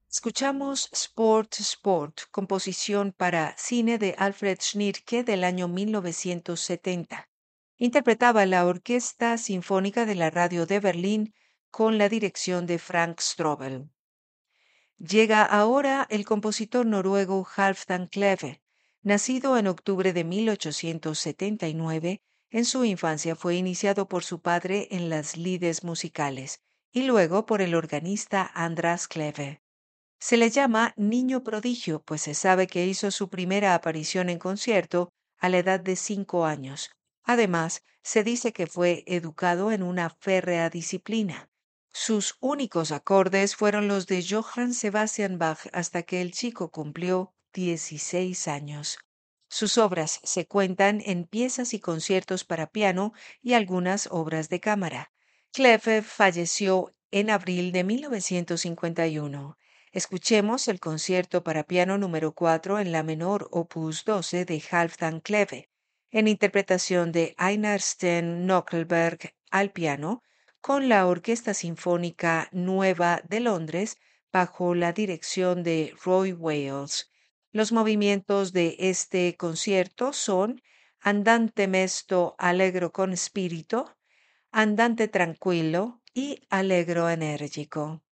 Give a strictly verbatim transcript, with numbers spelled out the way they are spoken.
Escuchamos Sport Sport, composición para cine de Alfred Schnitke del año mil novecientos setenta. Interpretaba la Orquesta Sinfónica de la Radio de Berlín con la dirección de Frank Strobel. Llega ahora el compositor noruego Halfdan Kleve. Nacido en octubre de mil ochocientos setenta y nueve, en su infancia fue iniciado por su padre en las lides musicales y luego por el organista Andras Kleve. Se le llama niño prodigio, pues se sabe que hizo su primera aparición en concierto a la edad de cinco años. Además, se dice que fue educado en una férrea disciplina. Sus únicos acordes fueron los de Johann Sebastian Bach hasta que el chico cumplió dieciséis años. Sus obras se cuentan en piezas y conciertos para piano y algunas obras de cámara. Cleve falleció en abril de mil novecientos cincuenta y uno. Escuchemos el concierto para piano número cuatro en la menor opus doce de Halfdan Kleve, en interpretación de Einar Sten Knockelberg al piano, con la Orquesta Sinfónica Nueva de Londres bajo la dirección de Roy Wales. Los movimientos de este concierto son andante mesto allegro con spirito, andante tranquillo y allegro enérgico.